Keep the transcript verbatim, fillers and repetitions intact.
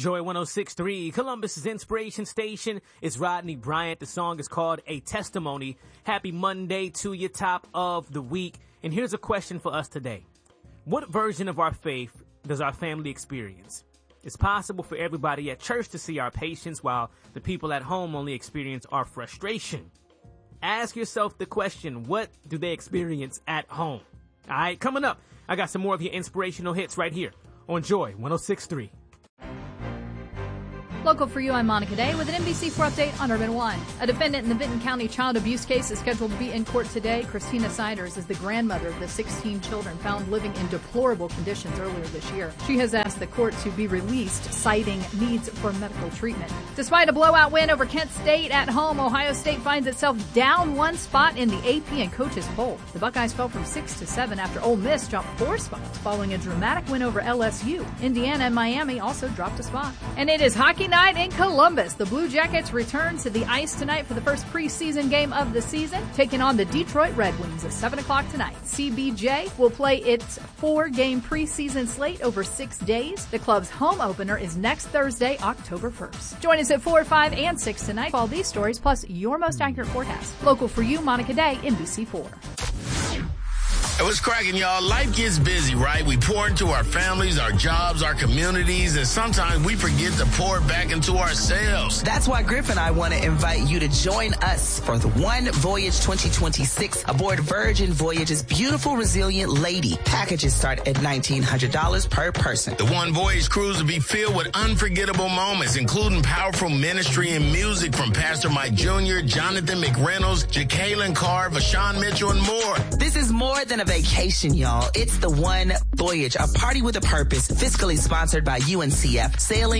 Joy one oh six point three, Columbus's Inspiration Station. It's Rodney Bryant. The song is called A Testimony. Happy Monday to you, top of the week. And here's a question for us today. What version of our faith does our family experience? It's possible for everybody at church to see our patience, while the people at home only experience our frustration. Ask yourself the question, what do they experience at home? All right, coming up, I got some more of your inspirational hits right here on Joy one oh six point three. Local for you, I'm Monica Day with an N B C four update on Urban One. A defendant in the Vinton County child abuse case is scheduled to be in court today. Christina Siders is the grandmother of the sixteen children found living in deplorable conditions earlier this year. She has asked the court to be released, citing needs for medical treatment. Despite a blowout win over Kent State at home, Ohio State finds itself down one spot in the A P and coaches poll. The Buckeyes fell from six to seven after Ole Miss jumped four spots following a dramatic win over L S U. Indiana and Miami also dropped a spot. And it is hockey night in Columbus. The Blue Jackets return to the ice tonight for the first preseason game of the season, taking on the Detroit Red Wings at seven o'clock tonight. C B J will play its four-game preseason slate over six days. The club's home opener is next Thursday, October first. Join us at four, five, and six tonight for all these stories, plus your most accurate forecast. Local for you, Monica Day, N B C four. Hey, what's cracking, y'all? Life gets busy, right? We pour into our families, our jobs, our communities, and sometimes we forget to pour back into ourselves. That's why Griff and I want to invite you to join us for the One Voyage twenty twenty-six aboard Virgin Voyage's beautiful, resilient Lady. Packages start at nineteen hundred dollars per person. The One Voyage cruise will be filled with unforgettable moments, including powerful ministry and music from Pastor Mike Junior, Jonathan McReynolds, Jacqueline Carr, Vashawn Mitchell, and more. This is more than a vacation, y'all. It's the One Voyage, a party with a purpose, fiscally sponsored by U N C F, sailing